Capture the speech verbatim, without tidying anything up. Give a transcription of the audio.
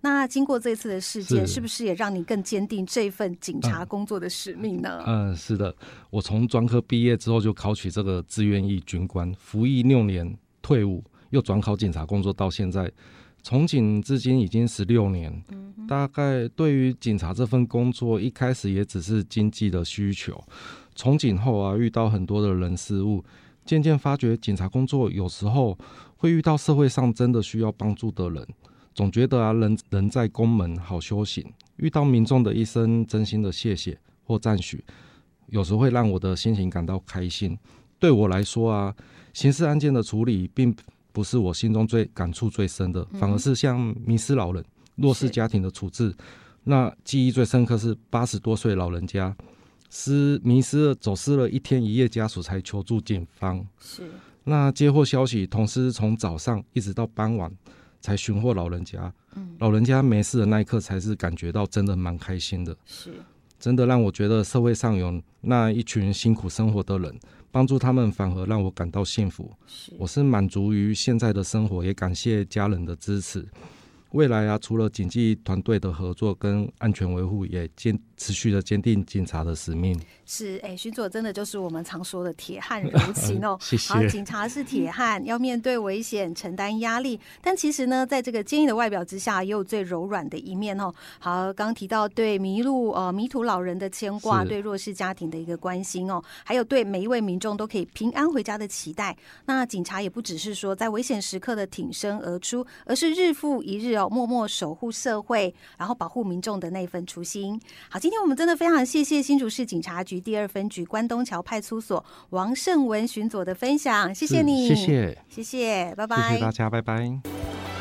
那经过这次的事件， 是是不是也让你更坚定这份警察工作的使命呢？ 嗯，嗯是的，我从专科毕业之后就考取这个志愿役军官，服役六年，退伍又转考警察工作，到现在从警至今已经十六年。嗯，大概对于警察这份工作，一开始也只是经济的需求，从警后啊，遇到很多的人事物，渐渐发觉警察工作有时候会遇到社会上真的需要帮助的人，总觉得啊，人人在宫门好修行，遇到民众的一声真心的谢谢或赞许，有时会让我的心情感到开心。对我来说啊，刑事案件的处理并不是我心中最感触最深的，反而是像迷失老人、弱势家庭的处置。那记忆最深刻是八十多岁老人家失迷失了，走失了一天一夜，家属才求助警方。 是， 那接获消息，同事从早上一直到傍晚才寻获老人家。嗯，老人家没事的那一刻，才是感觉到真的蛮开心的。 是， 真的让我觉得社会上有那一群辛苦生活的人，帮助他们反而让我感到幸福。是，我是满足于现在的生活，也感谢家人的支持。未来啊，除了警纪团队的合作跟安全维护，也坚持续的坚定警察的使命。 是，哎，巡佐真的就是我们常说的铁汉柔情哦。 谢谢。 好，警察是铁汉，要面对危险，承担压力，但其实呢，在这个坚毅的外表之下，也有最柔软的一面哦。好，刚提到对迷路呃迷途老人的牵挂，对弱势家庭的一个关心哦，还有对每一位民众都可以平安回家的期待。那警察也不只是说在危险时刻的挺身而出，而是日复一日哦，默默守护社会，然后保护民众的那份初心。好，今天我们真的非常谢谢新竹市警察局第二分局关东桥派出所王胜文巡佐的分享，谢谢你， 谢谢， 谢谢，拜拜， 谢谢大家，拜拜。